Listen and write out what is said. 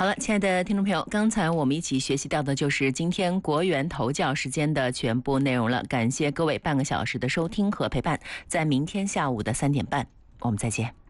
好了，亲爱的听众朋友，刚才我们一起学习到的就是今天国元头教时间的全部内容了。感谢各位半个小时的收听和陪伴，在明天下午的3点半，我们再见。